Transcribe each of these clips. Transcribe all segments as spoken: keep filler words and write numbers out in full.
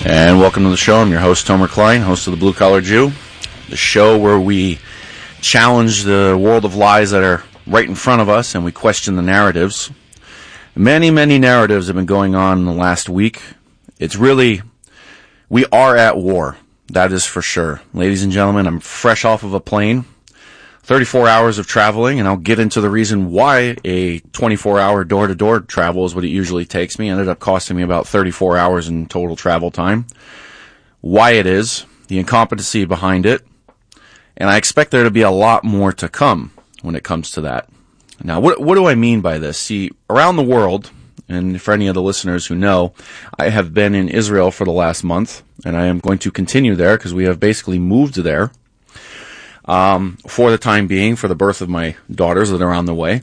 And welcome to the show. I'm your host, Tomer Klein, host of the Blue Collar Jew, the show where we challenge the world of lies that are right in front of us and we question the narratives. Many, many narratives have been going on in the last week. It's really, we are at war. That is for sure. Ladies and gentlemen, I'm fresh off of a plane, thirty-four hours of traveling, and I'll get into the reason why a twenty-four hour door-to-door travel is what it usually takes me. It ended up costing me about thirty-four hours in total travel time. Why it is, the incompetency behind it, and I expect there to be a lot more to come when it comes to that. Now, what, what do I mean by this? See, around the world, and for any of the listeners who know, I have been in Israel for the last month, and I am going to continue there because we have basically moved there. Um, for the time being, for the birth of my daughters that are on the way.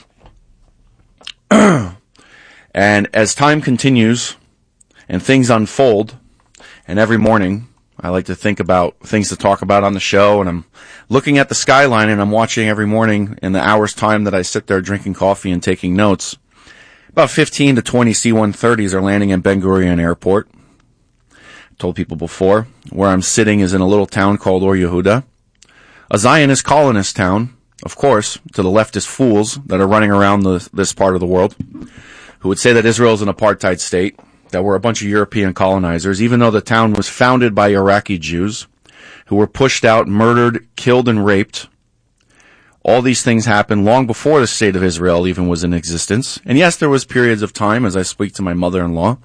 And as time continues and things unfold, and every morning I like to think about things to talk about on the show, and I'm looking at the skyline and I'm watching every morning in the hour's time that I sit there drinking coffee and taking notes. About fifteen to twenty C one thirties are landing in Ben Gurion Airport. I told people before, where I'm sitting is in a little town called Or Yehuda. A Zionist colonist town, of course, to the leftist fools that are running around the, this part of the world, who would say that Israel is an apartheid state, that we're a bunch of European colonizers, even though the town was founded by Iraqi Jews, who were pushed out, murdered, killed, and raped. All these things happened long before the state of Israel even was in existence. And yes, there was periods of time, as I speak to my mother-in-law,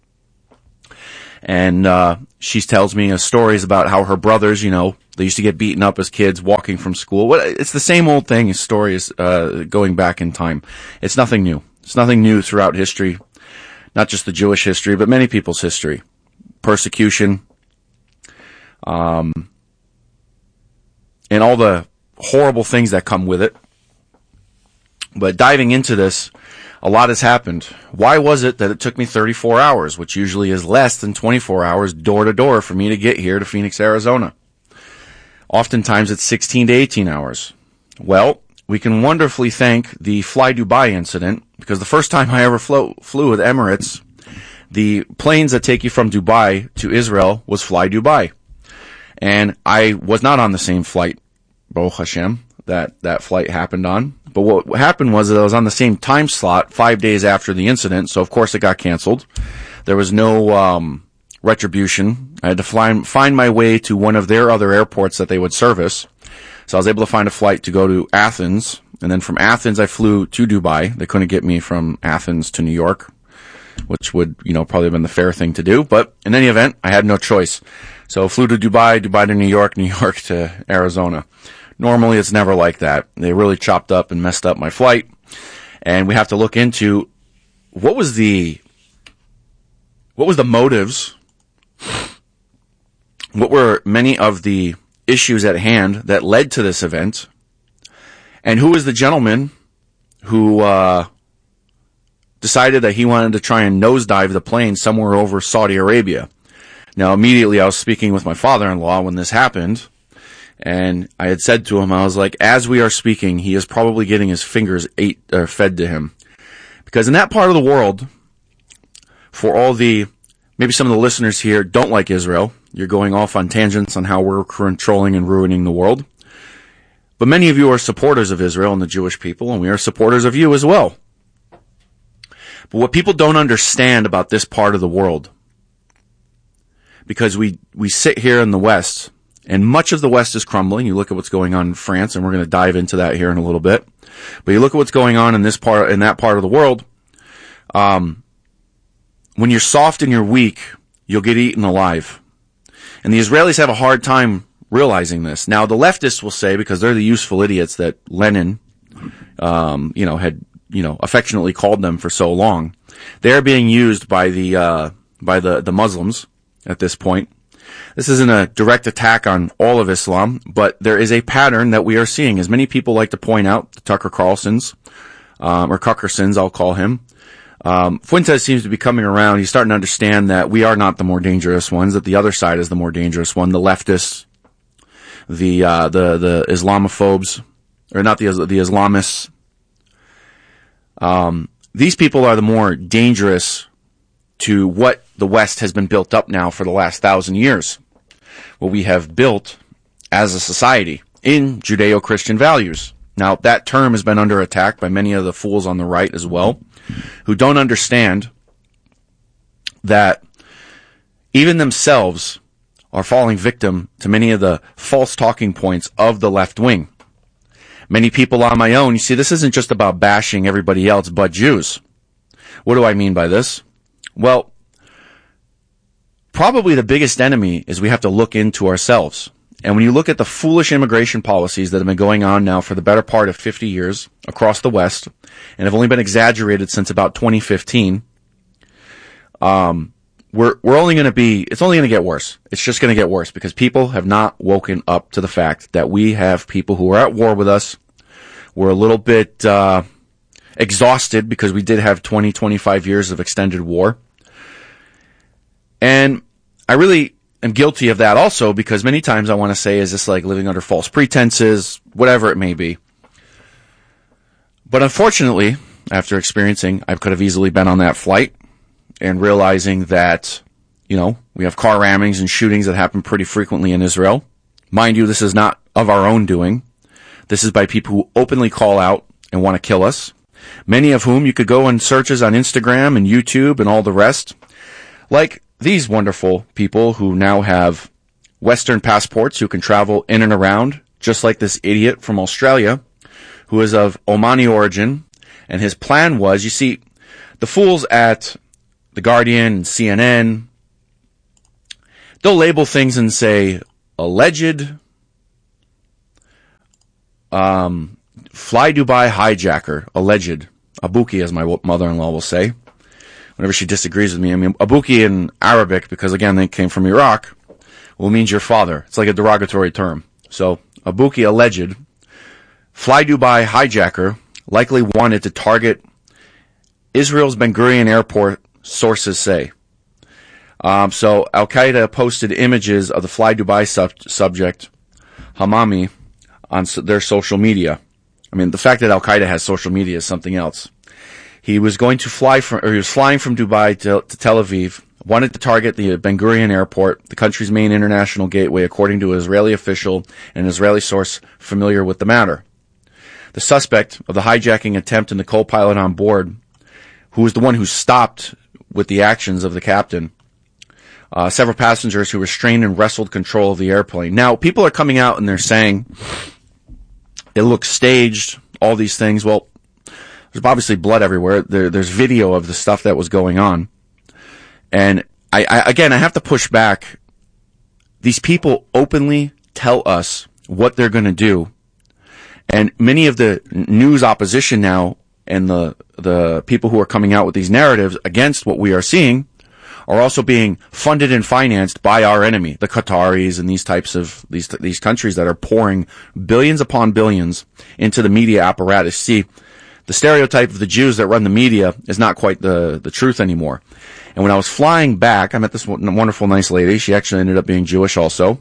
and uh she tells me uh, stories about how her brothers, you know, they used to get beaten up as kids walking from school. Well, it's the same old thing, stories uh going back in time. It's nothing new. It's nothing new throughout history, not just the Jewish history, but many people's history. Persecution, um, and all the horrible things that come with it. But diving into this, a lot has happened. Why was it that it took me thirty-four hours, which usually is less than twenty-four hours door to door for me to get here to Phoenix, Arizona? Oftentimes it's sixteen to eighteen hours. Well, we can wonderfully thank the Fly Dubai incident, because the first time I ever flew, flew with Emirates, the planes that take you from Dubai to Israel was Fly Dubai. And I was not on the same flight, Baruch Hashem, that that flight happened on. But what happened was that I was on the same time slot five days after the incident, so of course it got canceled. There was no um retribution. I had to fly, find my way to one of their other airports that they would service. So I was able to find a flight to go to Athens, and then from Athens I flew to Dubai. They couldn't get me from Athens to New York, which would, you know, probably have been the fair thing to do. But in any event, I had no choice. So I flew to Dubai, Dubai to New York, New York to Arizona. Normally, it's never like that. They really chopped up and messed up my flight. And we have to look into what was the, what was the motives? What were many of the issues at hand that led to this event? And who was the gentleman who, uh, decided that he wanted to try and nosedive the plane somewhere over Saudi Arabia? Now, immediately I was speaking with my father-in-law when this happened. And I had said to him, I was like, as we are speaking, he is probably getting his fingers ate, uh, fed to him. Because in that part of the world, for all the, maybe some of the listeners here don't like Israel. You're going off on tangents on how we're controlling and ruining the world. But many of you are supporters of Israel and the Jewish people, and we are supporters of you as well. But what people don't understand about this part of the world, because we, we sit here in the West, and much of the West is crumbling. You look at what's going on in France, and we're going to dive into that here in a little bit. But you look at what's going on in this part, in that part of the world. Um, when you're soft and you're weak, you'll get eaten alive. And the Israelis have a hard time realizing this. Now, the leftists will say, because they're the useful idiots that Lenin, um, you know, had, you know, affectionately called them for so long, they're being used by the, uh, by the, the Muslims at this point. This isn't a direct attack on all of Islam, but there is a pattern that we are seeing. As many people like to point out, the Tucker Carlsons, um, or Cuckersons, I'll call him. Um, Fuentes seems to be coming around. He's starting to understand that we are not the more dangerous ones, that the other side is the more dangerous one, the leftists, the, uh, the, the Islamophobes, or not the, the Islamists. Um, these people are the more dangerous to what the West has been built up now for the last thousand years. What we have built as a society in Judeo-Christian values. Now, that term has been under attack by many of the fools on the right as well, who don't understand that even themselves are falling victim to many of the false talking points of the left wing. Many people on my own, you see, this isn't just about bashing everybody else but Jews. What do I mean by this? Well, probably the biggest enemy is we have to look into ourselves. And when you look at the foolish immigration policies that have been going on now for the better part of fifty years across the West, and have only been exaggerated since about twenty fifteen, um, we're, we're only going to be, it's only going to get worse. It's just going to get worse because people have not woken up to the fact that we have people who are at war with us. We're a little bit, uh, exhausted because we did have twenty, twenty-five years of extended war. And I really am guilty of that also because many times I want to say, is this like living under false pretenses, whatever it may be. But unfortunately, after experiencing, I could have easily been on that flight and realizing that, you know, we have car rammings and shootings that happen pretty frequently in Israel. Mind you, this is not of our own doing. This is by people who openly call out and want to kill us. Many of whom you could go on searches on Instagram and YouTube and all the rest. Like these wonderful people who now have Western passports who can travel in and around, just like this idiot from Australia who is of Omani origin. And his plan was, you see, the fools at The Guardian and C N N, they'll label things and say, alleged um, Fly Dubai hijacker, alleged. Abuki, as my mother-in-law will say, whenever she disagrees with me. I mean, Abuki in Arabic, because again, they came from Iraq, well, means your father. It's like a derogatory term. So, Abuki, alleged Fly Dubai hijacker, likely wanted to target Israel's Ben Gurion airport, sources say. Um, so, Al-Qaeda posted images of the Fly Dubai sub- subject, Hamami, on so- their social media. I mean, the fact that Al-Qaeda has social media is something else. He was going to fly from, or he was flying from Dubai to, to Tel Aviv, wanted to target the Ben Gurion airport, the country's main international gateway, according to an Israeli official and an Israeli source familiar with the matter. The suspect of the hijacking attempt and the co-pilot on board, who was the one who stopped with the actions of the captain, uh, several passengers who restrained and wrestled control of the airplane. Now, people are coming out and they're saying it looks staged, all these things. Well, there's obviously blood everywhere. There, there's video of the stuff that was going on. And I, I, again, I have to push back. These people openly tell us what they're going to do. And many of the news opposition now and the, the people who are coming out with these narratives against what we are seeing are also being funded and financed by our enemy, the Qataris and these types of, these, these countries that are pouring billions upon billions into the media apparatus. See, the stereotype of the Jews that run the media is not quite the, the truth anymore. And when I was flying back, I met this wonderful, nice lady. She actually ended up being Jewish also.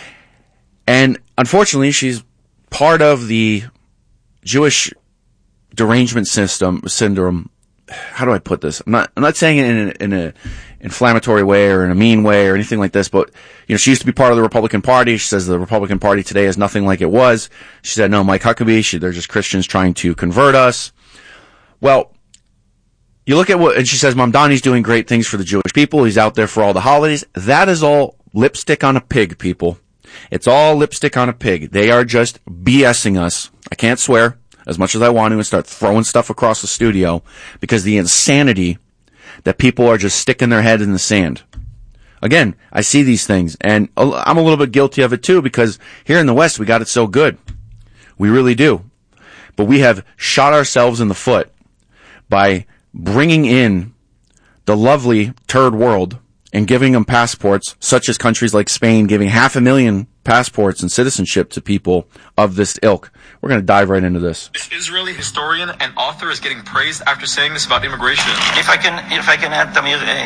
And unfortunately, she's part of the Jewish derangement system, syndrome. How do I put this? I'm not, I'm not saying it in a, in a inflammatory way or in a mean way or anything like this, but, you know, she used to be part of the Republican Party. She says the Republican Party today is nothing like it was. She said, no, Mike Huckabee, she, they're just Christians trying to convert us. Well, you look at what, and she says, Mamdani's doing great things for the Jewish people. He's out there for all the holidays. That is all lipstick on a pig, people. It's all lipstick on a pig. They are just BSing us. I can't swear as much as I want to and start throwing stuff across the studio because the insanity that people are just sticking their head in the sand. Again, I see these things and I'm a little bit guilty of it too because here in the West we got it so good. We really do. But we have shot ourselves in the foot by bringing in the lovely third world and giving them passports, such as countries like Spain giving half a million passports and citizenship to people of this ilk. We're going to dive right into this. This Israeli historian and author is getting praised after saying this about immigration. If I can, if I can add, Tamir, a,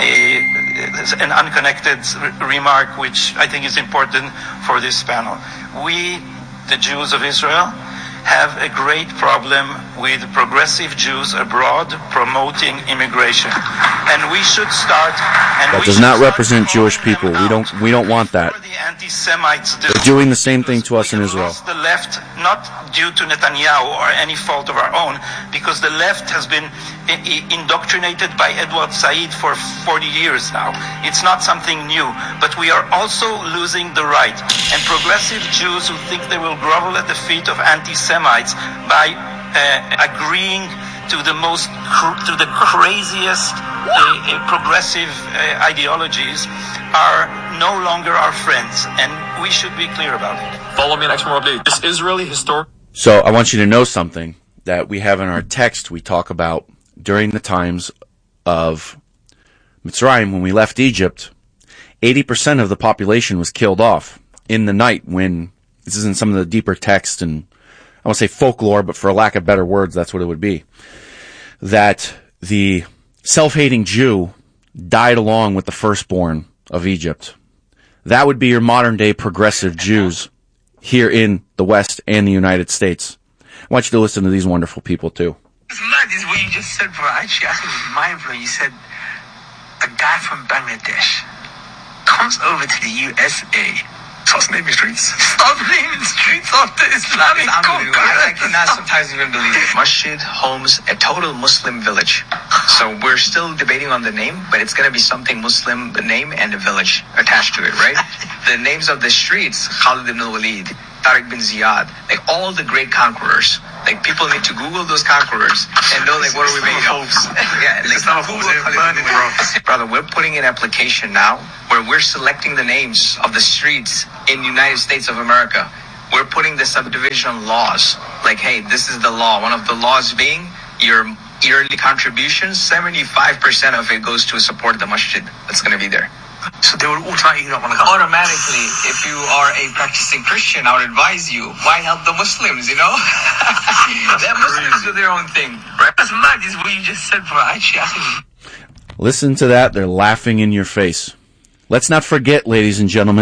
a, an unconnected remark, which I think is important for this panel. We, the Jews of Israel, have a great problem with progressive Jews abroad promoting immigration. And we should start... And That we does should not start represent Jewish calling people. them We don't out. we don't want that. The anti-Semites do. They're doing the same thing to us in We have Israel. lost the left, not due to Netanyahu or any fault of our own, because the left has been i- i- indoctrinated by Edward Said for forty years now. It's not something new, but we are also losing the right. And progressive Jews who think they will grovel at the feet of anti-Semites by uh, agreeing to the most, cr- to the craziest uh, uh, progressive uh, ideologies are no longer our friends, and we should be clear about it. Follow me on X more update. This Israeli historic. So I want you to know something that we have in our text. We talk about during the times of Mitzrayim, when we left Egypt, eighty percent of the population was killed off in the night when, this is in some of the deeper text and I won't say folklore, but for lack of better words, that's what it would be, that the self-hating Jew died along with the firstborn of Egypt. That would be your modern-day progressive Jews here in the West and the United States. I want you to listen to these wonderful people, too. It's mad, is what you just said, bro. Actually, I think it was mind-blowing. You said a guy from Bangladesh comes over to the U S A, starts naming streets. Start naming streets after Islamic conquest. I cannot sometimes even believe it. Masjid Homes, a total Muslim village. So we're still debating on the name, but it's going to be something Muslim, the name and the village attached to it, right? The names of the streets, Khalid ibn al-Walid, Tariq bin Ziyad, like all the great conquerors. Like people need to Google those conquerors and know like what are we making up? Yeah, like Google Khalid ibn al-Walid. Brother, we're putting an application now where we're selecting the names of the streets in the United States of America. We're putting the subdivision laws. Like, hey, this is the law. One of the laws being your yearly contributions, seventy-five percent of it goes to support the masjid that's going to be there. So they would automatically not want to go. Automatically, if you are a practicing Christian, I would advise you, why help the Muslims, you know? Let Muslims do their own thing. Right? That's mad, is what you just said, bro. Actually, I think... Listen to that. They're laughing in your face. Let's not forget, ladies and gentlemen,